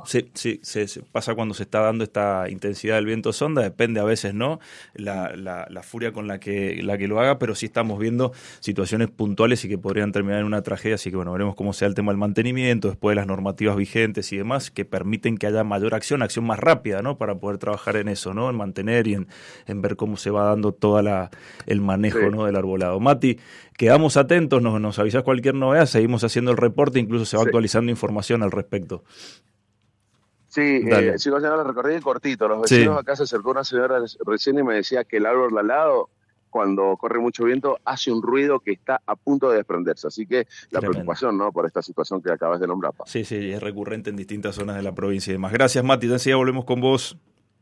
Sí, se pasa cuando se está dando esta intensidad del viento sonda, depende a veces, ¿no? La furia con la que lo haga, pero sí estamos viendo situaciones puntuales y que podrían terminar en una tragedia, así que bueno, veremos cómo sea el tema del mantenimiento, después de las normativas vigentes y demás, que permiten que haya mayor acción más rápida, ¿no? Para poder trabajar en eso, ¿no? En mantener y en ver cómo se va dando toda el manejo, sí, ¿no? Del arbolado. Mati, quedamos atentos, nos avisás cualquier novedad, seguimos haciendo el reporte, incluso se va actualizando información al respecto. Sí, chicos, ya lo recordé cortito. Los vecinos acá se acercó una señora recién y me decía que el árbol al lado, cuando corre mucho viento, hace un ruido que está a punto de desprenderse. Así que la preocupación, ¿no? Por esta situación que acabas de nombrar. Sí, es recurrente en distintas zonas de la provincia y demás. Gracias, Mati. Enseguida volvemos con vos.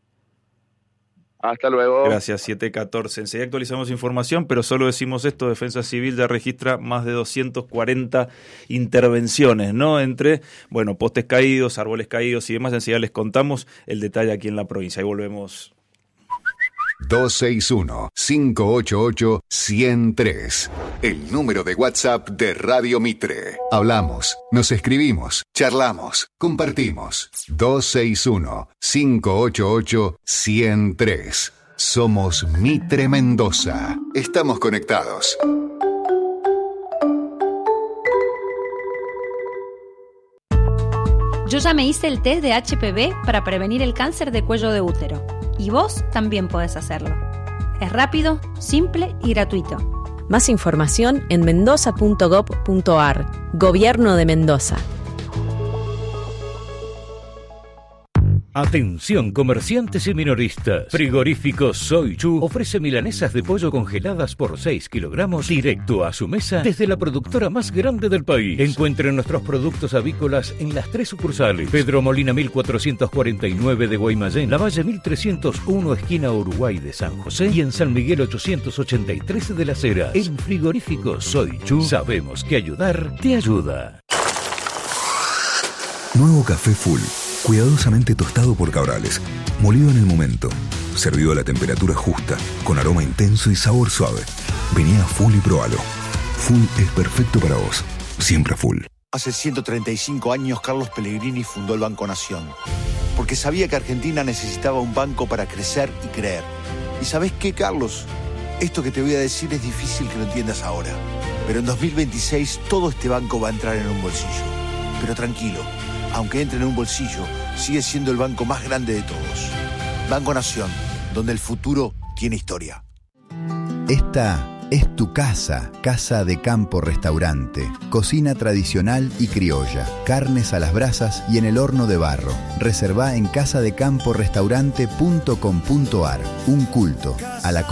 Hasta luego. Gracias, 7:14. Enseguida actualizamos información, pero solo decimos esto: Defensa Civil ya registra más de 240 intervenciones, ¿no? Entre, postes caídos, árboles caídos y demás. Enseguida les contamos el detalle aquí en la provincia. Ahí volvemos. 261-588-103. El número de WhatsApp de Radio Mitre. Hablamos, nos escribimos, charlamos, compartimos. 261-588-103. Somos Mitre Mendoza. Estamos conectados. Yo ya me hice el test de HPV para prevenir el cáncer de cuello de útero. Y vos también podés hacerlo. Es rápido, simple y gratuito. Más información en mendoza.gov.ar. Gobierno de Mendoza. Atención comerciantes y minoristas. Frigorífico Soy Chu ofrece milanesas de pollo congeladas por 6 kilogramos directo a su mesa desde la productora más grande del país. Encuentren nuestros productos avícolas en las 3 sucursales: Pedro Molina 1449 de Guaymallén, Lavalle 1301 esquina Uruguay de San José y en San Miguel 883 de Las Heras. En Frigorífico Soy Chu sabemos que ayudar te ayuda. Nuevo café Full. Cuidadosamente tostado por Cabrales, molido en el momento, servido a la temperatura justa, con aroma intenso y sabor suave. Vení a Full y probalo. Full es perfecto para vos, siempre Full. Hace 135 años Carlos Pellegrini fundó el Banco Nación, porque sabía que Argentina necesitaba un banco para crecer y creer. ¿Y sabés qué, Carlos? Esto que te voy a decir es difícil que lo entiendas ahora, pero en 2026 todo este banco va a entrar en un bolsillo. Pero tranquilo, aunque entre en un bolsillo, sigue siendo el banco más grande de todos. Banco Nación, donde el futuro tiene historia. Esta es tu casa, Casa de Campo Restaurante. Cocina tradicional y criolla, carnes a las brasas y en el horno de barro. Reservá en casadecamporestaurante.com.ar. Un culto a la